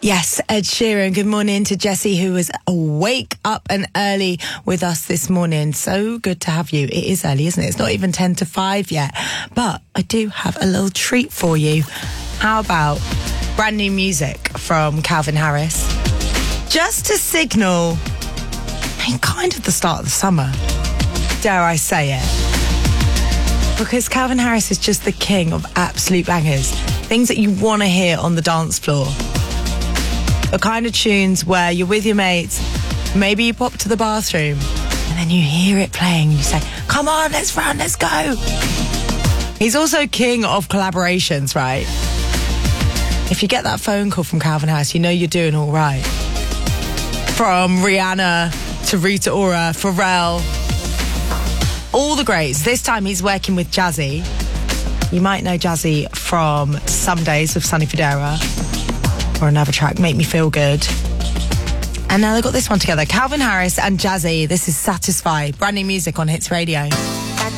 Yes, Ed Sheeran. Good morning to Jessie, who was awake up and early with us this morning. So good to have you. It is early, isn't it? It's not even 10 to 5 yet. But I do have a little treat for you. How about brand new music from Calvin Harris? Just to signal, kind of the start of the summer. Dare I say it? Because Calvin Harris is just the king of absolute bangers. Things that you want to hear on the dance floor. The kind of tunes where you're with your mates, maybe you pop to the bathroom, and then you hear it playing, you say, come on, let's run, let's go. He's also king of collaborations, right? If you get that phone call from Calvin Harris, you know you're doing all right. From Rihanna to Rita Ora, Pharrell, all the greats. This time he's working with Jazzy. You might know Jazzy from Some Days of Sonny Fodera, or another track, Make Me Feel Good. And now they've got this one together. Calvin Harris and Jazzy. This is Satisfy. Brand new music on Hits Radio.